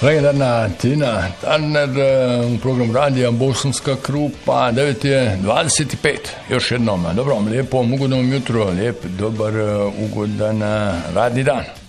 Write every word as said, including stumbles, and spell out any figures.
Legendarna Tina Turner u programu radija Bosanska Krupa. devet je dvadeset pet. Još jednom, dobro vam, lijepo, ugodno jutro, lijep, dobar, ugodan radni dan.